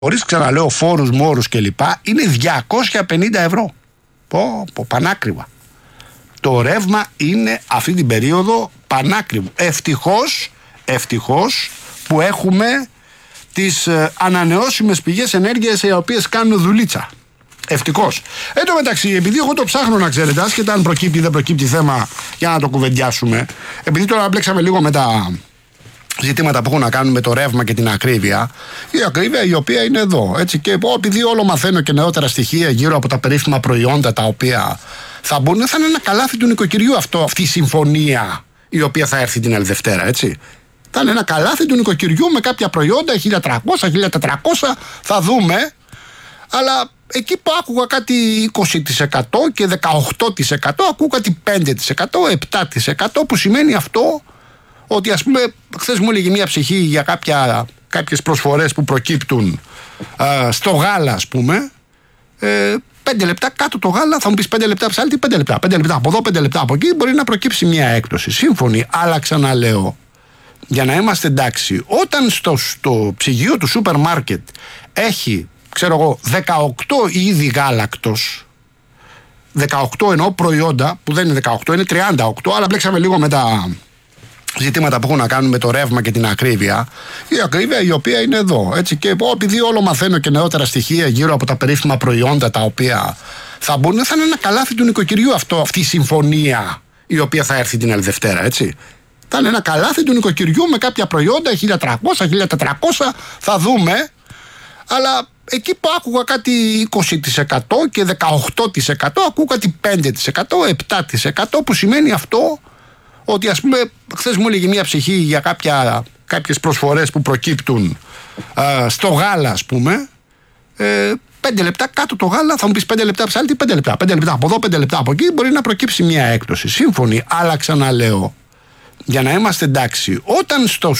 χωρίς ξαναλέω φόρους, μόρους κλπ. Είναι 250 ευρώ. Πανάκριβα. Το ρεύμα είναι αυτή την περίοδο πανάκριβο. Ευτυχώς που έχουμε τις ανανεώσιμες πηγές ενέργειας οι οποίες κάνουν δουλίτσα. Ευτυχώς. Εν τω μεταξύ, επειδή εγώ το ψάχνω να ξέρετε, άσχετα αν προκύπτει ή δεν προκύπτει θέμα για να το κουβεντιάσουμε, επειδή τώρα μπλέξαμε λίγο με τα ζητήματα που έχουν να κάνουν με το ρεύμα και την ακρίβεια, η ακρίβεια η οποία είναι εδώ. Έτσι, και επειδή όλο μαθαίνω και νεότερα στοιχεία γύρω από τα περίφημα προϊόντα τα οποία θα μπουν, θα είναι ένα καλάθι του νοικοκυριού αυτή η συμφωνία η οποία θα έρθει την άλλη Δευτέρα, έτσι. Θα είναι ένα καλάθι του νοικοκυριού με κάποια προϊόντα, 1.300, 1.400, θα δούμε, αλλά εκεί που άκουγα κάτι 20% και 18%, ακούω κάτι 5%, 7%, που σημαίνει αυτό ότι, ας πούμε, χθες μου έλεγε μια ψυχή για κάποιες προσφορές που προκύπτουν στο γάλα, ας πούμε, 5 λεπτά κάτω το γάλα, θα μου πεις 5 λεπτά ψάλτη, 5 λεπτά. 5 λεπτά από εδώ, 5 λεπτά από εκεί, μπορεί να προκύψει μια έκπτωση. Σύμφωνοι, αλλά ξαναλέω, για να είμαστε εντάξει, όταν στο ψυγείο του σούπερ μάρκετ έχει, ξέρω εγώ, 18 είδη γάλακτος, 18 εννοώ προϊόντα, που δεν είναι 18, είναι 38, αλλά μπλέξαμε λίγο με τα ζητήματα που έχουν να κάνουν με το ρεύμα και την ακρίβεια, η ακρίβεια η οποία είναι εδώ, έτσι, και επειδή όλο μαθαίνω και νεότερα στοιχεία γύρω από τα περίφημα προϊόντα τα οποία θα μπουν, θα είναι ένα καλάθι του νοικοκυριού αυτή η συμφωνία η οποία θα έρθει την άλλη Δευτέρα, έτσι. Θα είναι ένα καλάθι του νοικοκυριού με κάποια προϊόντα, 1.300, 1.400, θα δούμε, αλλά εκεί που άκουγα κάτι 20% και 18%, ακούω κάτι 5%, 7%, που σημαίνει αυτό ότι, ας πούμε, χθες μου έλεγε μια ψυχή για κάποιες προσφορές που προκύπτουν στο γάλα, ας πούμε, 5 λεπτά κάτω το γάλα, θα μου πεις 5 λεπτά ψάλτη, 5 λεπτά. 5 λεπτά από εδώ, 5 λεπτά από εκεί, μπορεί να προκύψει μια έκπτωση. Σύμφωνοι, αλλά ξαναλέω, για να είμαστε εντάξει, όταν